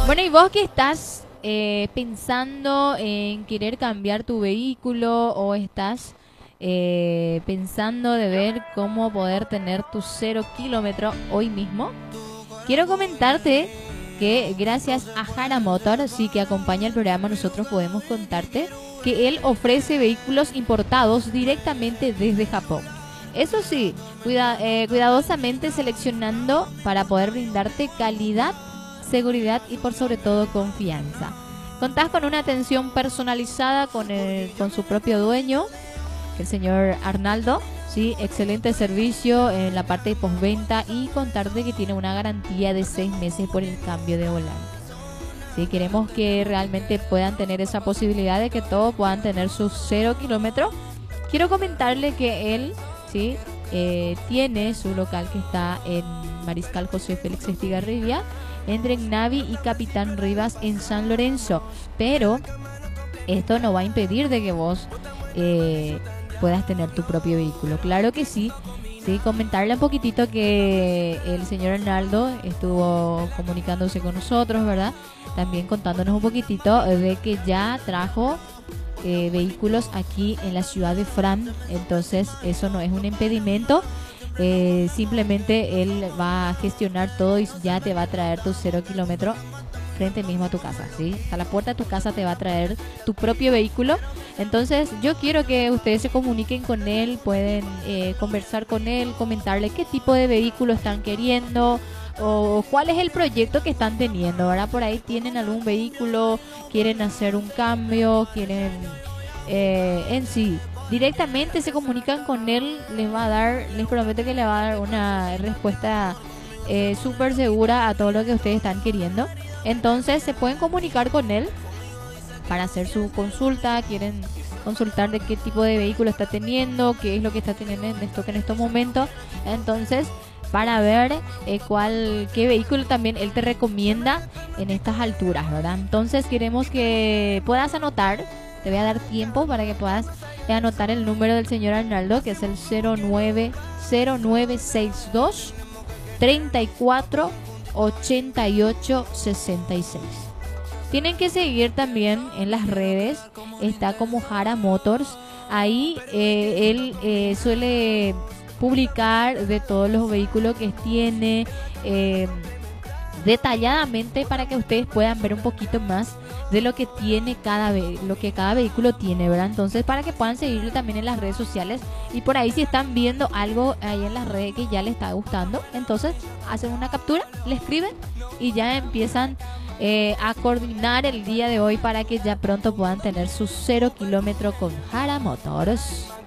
Bueno, y vos que estás pensando en querer cambiar tu vehículo o estás pensando de ver cómo poder tener tu 0 kilómetro hoy mismo, quiero comentarte que gracias a Hara Motor, sí que acompaña el programa, nosotros podemos contarte que él ofrece vehículos importados directamente desde Japón. Eso sí, cuidadosamente seleccionando para poder brindarte calidad, seguridad y por sobre todo confianza. Contás con una atención personalizada con su propio dueño, el señor Arnaldo. Sí, excelente servicio en la parte de postventa y contarte que tiene una garantía de 6 meses por el cambio de volante. Sí, queremos que realmente puedan tener esa posibilidad de que todos puedan tener sus 0 kilómetros. Quiero comentarle que él, sí, tiene su local que está en Mariscal José Félix Estigarribia, entre Navi y Capitán Rivas en San Lorenzo. Pero esto no va a impedir de que vos puedas tener tu propio vehículo. Claro que sí. Sí, comentarle un poquitito que el señor Arnaldo estuvo comunicándose con nosotros, ¿verdad? También contándonos un poquitito de que ya trajo vehículos aquí en la ciudad de Fran. Entonces eso no es un impedimento. Simplemente él va a gestionar todo y ya te va a traer tu 0 kilómetro frente mismo a tu casa, ¿sí? A la puerta de tu casa te va a traer tu propio vehículo. Entonces yo quiero que ustedes se comuniquen con él, pueden conversar con él, comentarle qué tipo de vehículo están queriendo o cuál es el proyecto que están teniendo, ¿verdad? Por ahí tienen algún vehículo, quieren hacer un cambio, quieren en sí. Directamente se comunican con él, les promete que le va a dar una respuesta súper segura a todo lo que ustedes están queriendo. Entonces se pueden comunicar con él para hacer su consulta, quieren consultar de qué tipo de vehículo está teniendo, qué es lo que está teniendo en stock en estos momentos. Entonces, para ver qué vehículo también él te recomienda en estas alturas, ¿verdad? Entonces queremos que puedas anotar, te voy a dar tiempo para que puedas anotar el número del señor Arnaldo, que es el 0962 34 88 66. Tienen que seguir también en las redes, está como Hara Motors. Ahí él suele publicar de todos los vehículos que tiene detalladamente para que ustedes puedan ver un poquito más de lo que tiene lo que cada vehículo tiene, ¿verdad? Entonces, para que puedan seguirlo también en las redes sociales y por ahí si están viendo algo ahí en las redes que ya les está gustando, entonces hacen una captura, le escriben y ya empiezan a coordinar el día de hoy para que ya pronto puedan tener sus 0 kilómetros con Hara Motors.